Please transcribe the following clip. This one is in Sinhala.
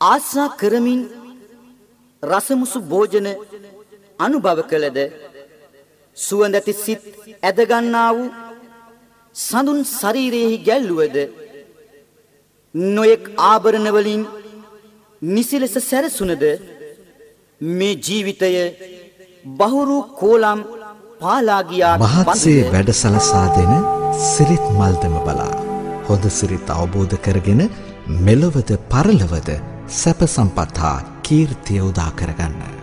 ආසා කරමින් රසමුසු භෝජන අනුභව කළද සුවඳ ඇති සිත් ඇදගන්නා වූ සඳුන් ශරීරයෙහි ගැල්ලුවද නොයෙක් ආභරණ වලින් නිසි ලෙස සැරසුනද මේ ජීවිතය බහුරු කෝලම් පාලා ගියා මහත්සේ වැඩසලසා දෙන සිරිත් මල්දම බලා හොඳ සිරිත් අවබෝධ කරගෙන මෙලොවද පරලොවද සැප සම්පත් හා කීර්තිය උදා කරගන්න.